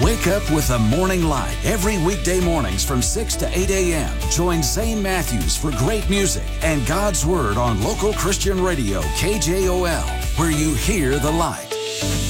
Wake up with the Morning Light every weekday mornings from 6 to 8 a.m. Join Zane Matthews for great music and God's Word on local Christian radio KJOL, where you hear the light.